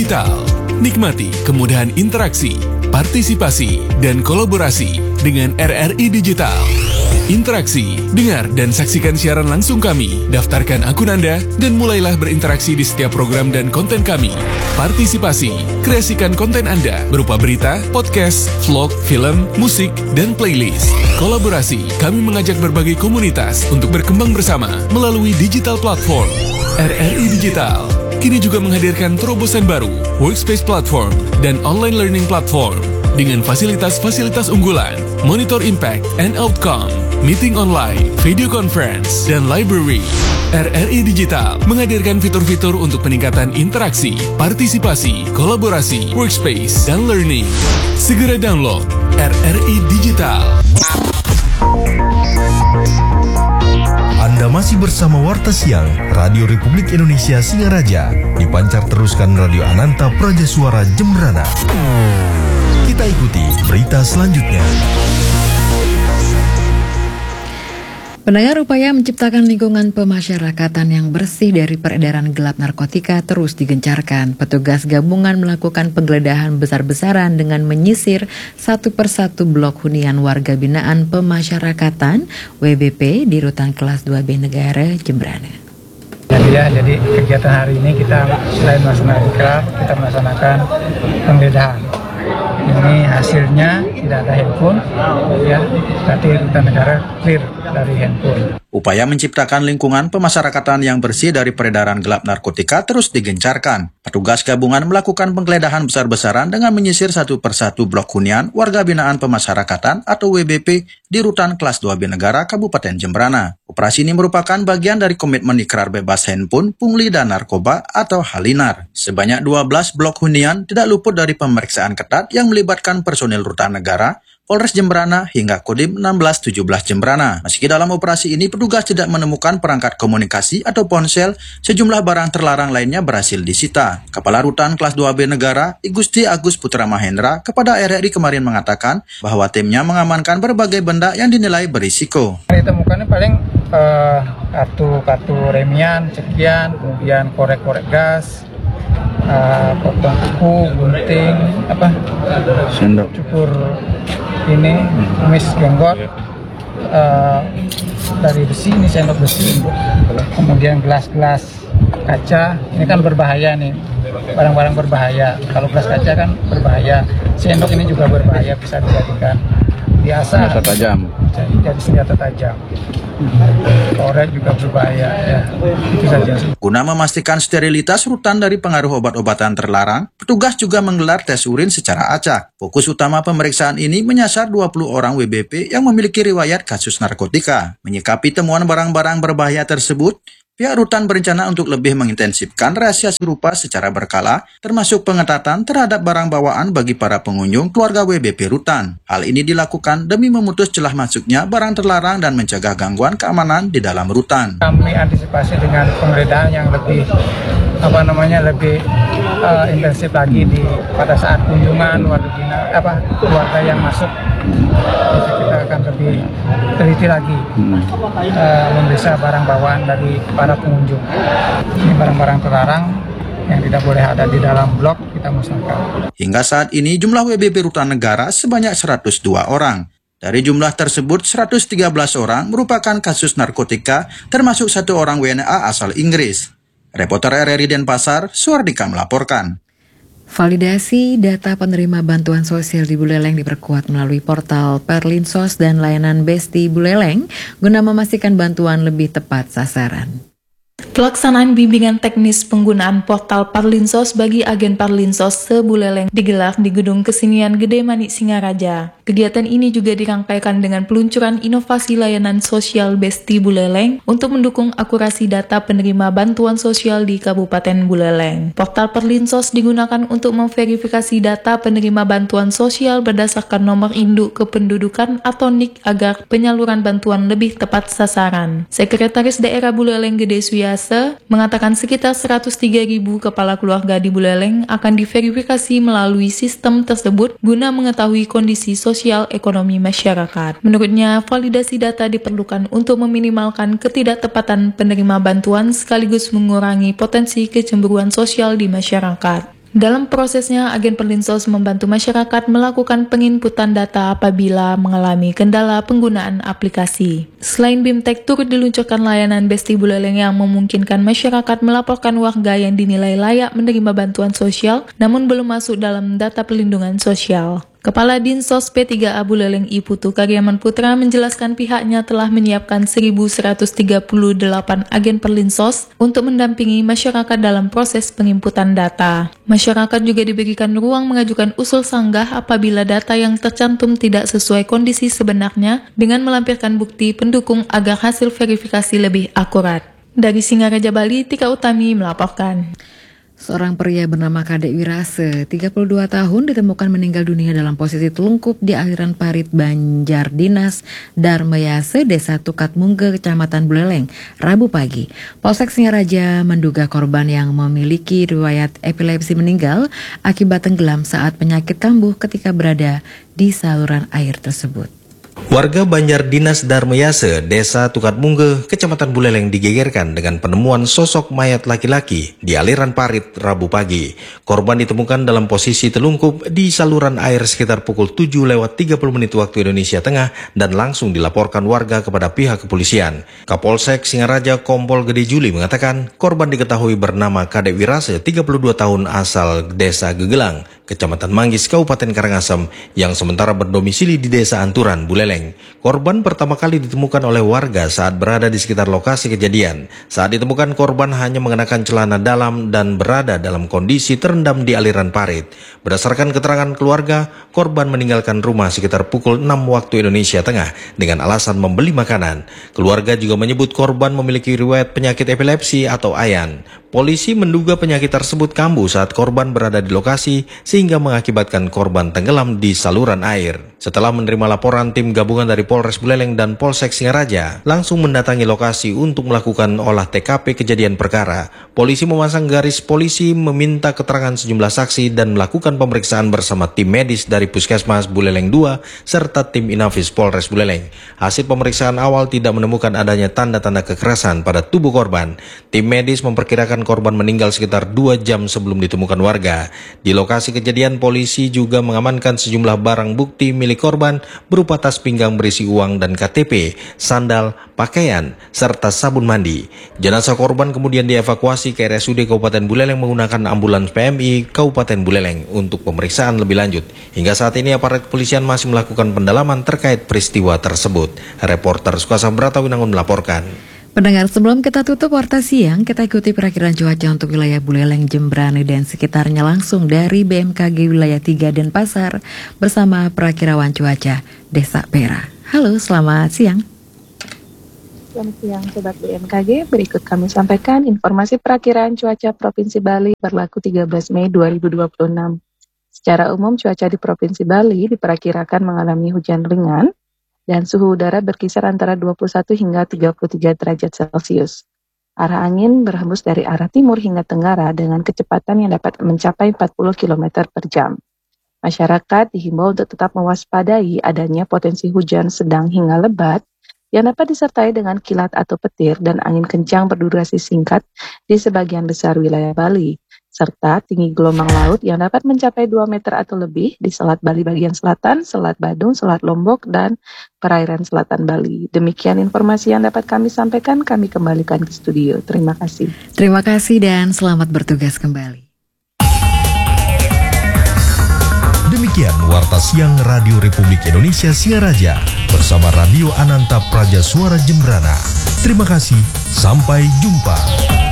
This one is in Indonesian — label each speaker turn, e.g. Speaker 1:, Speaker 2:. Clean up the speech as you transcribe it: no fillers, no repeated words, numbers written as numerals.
Speaker 1: Digital. Nikmati kemudahan interaksi, partisipasi, dan kolaborasi dengan RRI Digital. Interaksi, dengar dan saksikan siaran langsung kami, daftarkan akun Anda, dan mulailah berinteraksi di setiap program dan konten kami. Partisipasi, kreasikan konten Anda berupa berita, podcast, vlog, film, musik, dan playlist. Kolaborasi, kami mengajak berbagai komunitas untuk berkembang bersama melalui digital platform. RRI Digital kini juga menghadirkan terobosan baru, workspace platform, dan online learning platform dengan fasilitas-fasilitas unggulan, monitor impact and outcome, meeting online, video conference, dan library. RRI Digital menghadirkan fitur-fitur untuk peningkatan interaksi, partisipasi, kolaborasi, workspace, dan learning. Segera download RRI Digital.
Speaker 2: Anda masih bersama Warta Siang Radio Republik Indonesia Singaraja. Dipancar teruskan Radio Ananta Praja Suara Jembrana. Kita ikuti berita selanjutnya.
Speaker 3: Pendengar, upaya menciptakan lingkungan pemasyarakatan yang bersih dari peredaran gelap narkotika terus digencarkan. Petugas gabungan melakukan penggeledahan besar-besaran dengan menyisir satu persatu blok hunian warga binaan pemasyarakatan WBP di Rutan Kelas 2B Negara Jembrana.
Speaker 4: Jadi kegiatan hari ini kita selain melaksanakan ikraf, kita melaksanakan penggeledahan. Ini hasilnya tidak ada handphone, ya, berarti Rutan Negara clear dari handphone.
Speaker 5: Upaya menciptakan lingkungan pemasyarakatan yang bersih dari peredaran gelap narkotika terus digencarkan. Petugas gabungan melakukan penggeledahan besar-besaran dengan menyisir satu persatu blok hunian warga binaan pemasyarakatan atau WBP di Rutan Kelas 2B Negara Kabupaten Jembrana. Operasi ini merupakan bagian dari komitmen ikrar bebas handphone, pungli, dan narkoba atau Halinar. Sebanyak 12 blok hunian tidak luput dari pemeriksaan ketat yang melibatkan personil Rutan Negara, Polres Jembrana hingga Kodim 1617 Jembrana. Meski dalam operasi ini petugas tidak menemukan perangkat komunikasi atau ponsel, sejumlah barang terlarang lainnya berhasil disita. Kepala Rutan Kelas 2B Negara, Igusti Agus Putra Mahendra, kepada RRI kemarin mengatakan bahwa timnya mengamankan berbagai benda yang dinilai berisiko.
Speaker 4: Ditemukannya paling kartu remian, cekian, kemudian korek-korek gas, potong kuku, gunting, sendok, cukur ini, kumis jenggot, dari besi, ini sendok besi, kemudian gelas-gelas kaca, ini kan berbahaya nih, barang-barang berbahaya. Kalau gelas kaca kan berbahaya, sendok ini juga berbahaya, bisa dijadikan biasa senjata tajam, jadi senjata tajam. Korek juga berbahaya, ya. Itu saja.
Speaker 5: Guna memastikan sterilitas rutan dari pengaruh obat-obatan terlarang, petugas juga menggelar tes urin secara acak. Fokus utama pemeriksaan ini menyasar 20 orang WBP yang memiliki riwayat kasus narkotika. Menyikapi temuan barang-barang berbahaya tersebut, pihak rutan berencana untuk lebih mengintensifkan rahasia serupa secara berkala, termasuk pengetatan terhadap barang bawaan bagi para pengunjung keluarga WBP rutan. Hal ini dilakukan demi memutus celah masuknya barang terlarang dan mencegah gangguan keamanan di dalam rutan.
Speaker 4: Kami antisipasi dengan penggeledahan yang lebih intensif lagi pada saat kunjungan keluarga yang masuk. Jadi kita akan lebih teliti lagi memeriksa barang bawaan dari para pengunjung. Ini barang-barang terlarang yang tidak boleh ada di dalam blok kita musnahkan.
Speaker 5: Hingga saat ini jumlah WBP Rutan Negara sebanyak 102 orang. Dari jumlah tersebut 113 orang merupakan kasus narkotika, termasuk 1 orang WNA asal Inggris. Reporter RRI Denpasar, Suardika melaporkan.
Speaker 3: Validasi data penerima bantuan sosial di Buleleng diperkuat melalui portal Perlinsos dan layanan Besti Buleleng guna memastikan bantuan lebih tepat sasaran.
Speaker 6: Pelaksanaan bimbingan teknis penggunaan portal Perlinsos bagi agen Perlinsos se-Buleleng digelar di Gedung Kesenian Gede Manik Singaraja. Kegiatan ini juga dirangkaikan dengan peluncuran inovasi layanan sosial Besti Buleleng untuk mendukung akurasi data penerima bantuan sosial di Kabupaten Buleleng. Portal Perlinsos digunakan untuk memverifikasi data penerima bantuan sosial berdasarkan nomor induk kependudukan atau NIK agar penyaluran bantuan lebih tepat sasaran. Sekretaris Daerah Buleleng Gede Suyase mengatakan sekitar 103.000 kepala keluarga di Buleleng akan diverifikasi melalui sistem tersebut guna mengetahui kondisi sosial ekonomi masyarakat. Menurutnya, validasi data diperlukan untuk meminimalkan ketidaktepatan penerima bantuan sekaligus mengurangi potensi kecemburuan sosial di masyarakat. Dalam prosesnya, agen Perlinsos membantu masyarakat melakukan penginputan data apabila mengalami kendala penggunaan aplikasi. Selain BIMTEK, turut diluncurkan layanan Besti Buleleng yang memungkinkan masyarakat melaporkan warga yang dinilai layak menerima bantuan sosial namun belum masuk dalam data perlindungan sosial. Kepala Dinsos P3A Buleleng I Putu Karyaman Putra menjelaskan pihaknya telah menyiapkan 1.138 agen Perlinsos untuk mendampingi masyarakat dalam proses penginputan data. Masyarakat juga diberikan ruang mengajukan usul sanggah apabila data yang tercantum tidak sesuai kondisi sebenarnya dengan melampirkan bukti pendukung agar hasil verifikasi lebih akurat. Dari Singaraja, Bali, Tika Utami melaporkan.
Speaker 3: Seorang pria bernama Kadek Wirase, 32 tahun, ditemukan meninggal dunia dalam posisi telungkup di aliran parit Banjar Dinas Darmayase, Desa Tukat Mungge, Kecamatan Buleleng, Rabu pagi. Polsek Singaraja menduga korban yang memiliki riwayat epilepsi meninggal akibat tenggelam saat penyakit kambuh ketika berada di saluran air tersebut.
Speaker 2: Warga Banjar Dinas Darmayase, Desa Tukat Mungge, Kecamatan Buleleng digegerkan dengan penemuan sosok mayat laki-laki di aliran parit Rabu pagi. Korban ditemukan dalam posisi telungkup di saluran air sekitar pukul 7:30 waktu Indonesia Tengah dan langsung dilaporkan warga kepada pihak kepolisian. Kapolsek Singaraja Kompol Gede Juli mengatakan korban diketahui bernama Kadek Wirase, 32 tahun, asal Desa Gegelang, Kecamatan Manggis, Kabupaten Karangasem, yang sementara berdomisili di Desa Anturan, Buleleng. Korban pertama kali ditemukan oleh warga saat berada di sekitar lokasi kejadian. Saat ditemukan, korban hanya mengenakan celana dalam dan berada dalam kondisi terendam di aliran parit. Berdasarkan keterangan keluarga, korban meninggalkan rumah sekitar pukul 6 waktu Indonesia Tengah dengan alasan membeli makanan. Keluarga juga menyebut korban memiliki riwayat penyakit epilepsi atau AYAN. Polisi menduga penyakit tersebut kambuh saat korban berada di lokasi sehingga mengakibatkan korban tenggelam di saluran air. Setelah menerima laporan, tim gabungan dari Polres Buleleng dan Polsek Singaraja langsung mendatangi lokasi untuk melakukan olah TKP kejadian perkara. Polisi memasang garis polisi, meminta keterangan sejumlah saksi dan melakukan pemeriksaan bersama tim medis dari Puskesmas Buleleng 2 serta tim Inafis Polres Buleleng. Hasil pemeriksaan awal tidak menemukan adanya tanda-tanda kekerasan pada tubuh korban. Tim medis memperkirakan korban meninggal sekitar 2 jam sebelum ditemukan warga. Di lokasi kejadian, polisi juga mengamankan sejumlah barang bukti milik korban berupa tas pinggang berisi uang dan KTP, sandal, pakaian, serta sabun mandi. Jenazah korban kemudian dievakuasi ke RSUD Kabupaten Buleleng menggunakan ambulans PMI Kabupaten Buleleng untuk pemeriksaan lebih lanjut. Hingga saat ini aparat kepolisian masih melakukan pendalaman terkait peristiwa tersebut. Reporter Sukasa Brata Winangun melaporkan.
Speaker 3: Pendengar, sebelum kita tutup Warta Siang, kita ikuti perakiran cuaca untuk wilayah Buleleng, Jembrane, dan sekitarnya langsung dari BMKG Wilayah 3 Denpasar bersama perakirawan cuaca Desa Pera. Halo, selamat siang.
Speaker 7: Selamat siang Sobat BMKG, berikut kami sampaikan informasi perakiraan cuaca Provinsi Bali berlaku 13 Mei 2026. Secara umum cuaca di Provinsi Bali diperkirakan mengalami hujan ringan dan suhu udara berkisar antara 21 hingga 33 derajat Celcius. Arah angin berhembus dari arah timur hingga tenggara dengan kecepatan yang dapat mencapai 40 km per jam. Masyarakat dihimbau untuk tetap mewaspadai adanya potensi hujan sedang hingga lebat yang dapat disertai dengan kilat atau petir dan angin kencang berdurasi singkat di sebagian besar wilayah Bali, serta tinggi gelombang laut yang dapat mencapai 2 meter atau lebih di Selat Bali bagian selatan, Selat Badung, Selat Lombok, dan perairan selatan Bali. Demikian informasi yang dapat kami sampaikan, kami kembalikan ke studio. Terima kasih.
Speaker 3: Terima kasih dan selamat bertugas kembali.
Speaker 2: Demikian Warta Siang Radio Republik Indonesia Singaraja bersama Radio Ananta Praja Suara Jembrana. Terima kasih, sampai jumpa.